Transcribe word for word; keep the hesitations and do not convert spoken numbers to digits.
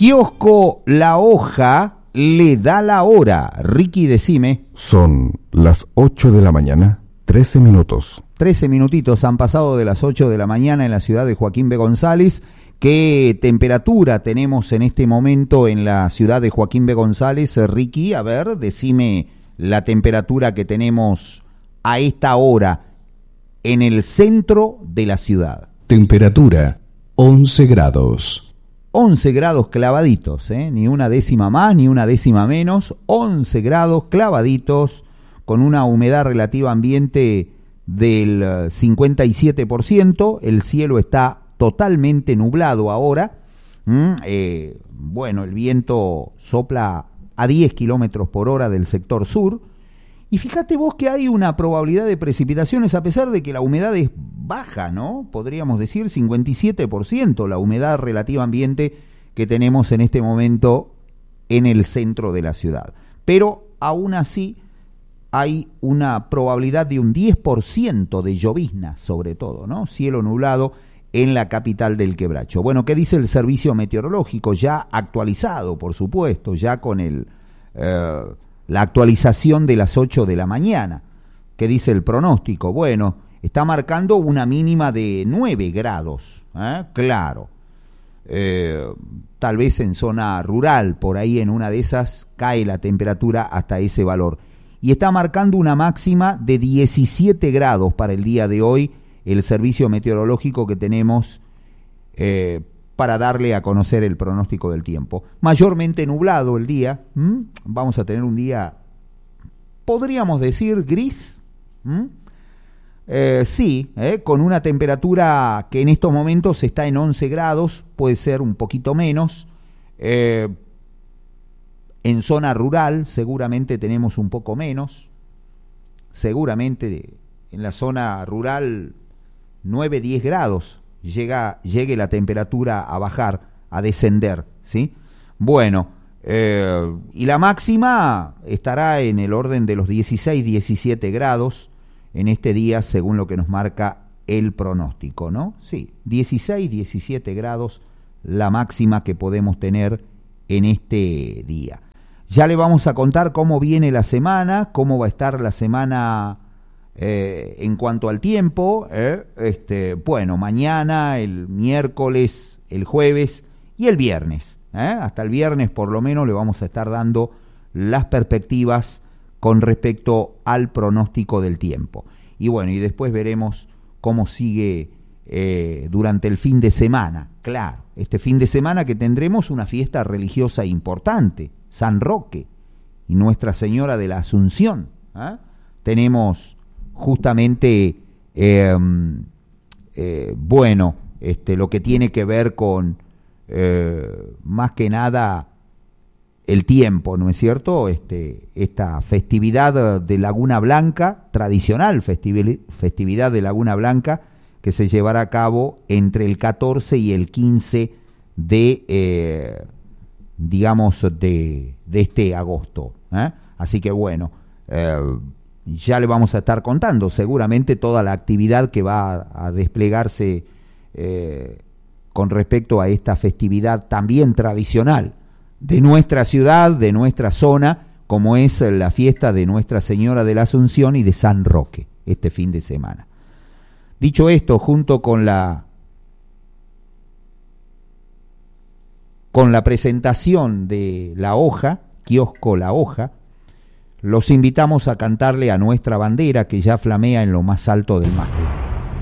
Kiosco La Hoja le da la hora. Ricky, decime. Son las ocho de la mañana, trece minutos. trece minutitos han pasado de las ocho de la mañana en la ciudad de Joaquín B. González. ¿Qué temperatura tenemos en este momento en la ciudad de Joaquín B. González? Ricky, a ver, decime la temperatura que tenemos a esta hora en el centro de la ciudad. Temperatura once grados. once grados clavaditos, ¿eh? Ni una décima más, ni una décima menos. once grados clavaditos, con una humedad relativa ambiente del cincuenta y siete por ciento. El cielo está totalmente nublado ahora. ¿Mm? Eh, bueno, el viento sopla a diez kilómetros por hora del sector sur. Y fíjate vos que hay una probabilidad de precipitaciones, a pesar de que la humedad es baja, ¿no? Podríamos decir cincuenta y siete por ciento la humedad relativa ambiente que tenemos en este momento en el centro de la ciudad. Pero aún así hay una probabilidad de un diez por ciento de llovizna, sobre todo, ¿no? Cielo nublado en la capital del Quebracho. Bueno, ¿qué dice el servicio meteorológico? Ya actualizado, por supuesto, ya con el... Eh, la actualización de las ocho de la mañana. ¿Qué dice el pronóstico? Bueno, está marcando una mínima de nueve grados, ¿eh? Claro. Eh, tal vez en zona rural, por ahí en una de esas, cae la temperatura hasta ese valor. Y está marcando una máxima de diecisiete grados para el día de hoy, el servicio meteorológico que tenemos eh, para darle a conocer el pronóstico del tiempo. Mayormente nublado el día. ¿Mm? Vamos a tener un día, podríamos decir, gris. ¿Mm? Eh, sí, eh, con una temperatura que en estos momentos está en once grados, puede ser un poquito menos. Eh, en zona rural seguramente tenemos un poco menos. Seguramente en la zona rural nueve a diez grados. Llega, llegue la temperatura a bajar, a descender, ¿sí? Bueno, eh, y la máxima estará en el orden de los dieciséis a diecisiete grados en este día, según lo que nos marca el pronóstico, ¿no? Sí, dieciséis a diecisiete grados la máxima que podemos tener en este día. Ya le vamos a contar cómo viene la semana, cómo va a estar la semana... Eh, en cuanto al tiempo, eh, este, bueno, mañana, el miércoles, el jueves y el viernes, eh, hasta el viernes por lo menos le vamos a estar dando las perspectivas con respecto al pronóstico del tiempo. Y bueno, y después veremos cómo sigue eh, durante el fin de semana. Claro, este fin de semana que tendremos una fiesta religiosa importante, San Roque y Nuestra Señora de la Asunción. ¿eh? Tenemos justamente, eh, eh, bueno, este, lo que tiene que ver con, eh, más que nada, el tiempo, ¿no es cierto? Este, esta festividad de Laguna Blanca, tradicional festivi- festividad de Laguna Blanca, que se llevará a cabo entre el catorce y el quince de, eh, digamos, de, de este agosto. ¿eh? Así que bueno, eh, ya le vamos a estar contando seguramente toda la actividad que va a, a desplegarse eh, con respecto a esta festividad también tradicional de nuestra ciudad, de nuestra zona, como es la fiesta de Nuestra Señora de la Asunción y de San Roque este fin de semana. Dicho esto, junto con la con la presentación de La Hoja, Kiosco La Hoja, los invitamos a cantarle a nuestra bandera que ya flamea en lo más alto del mástil.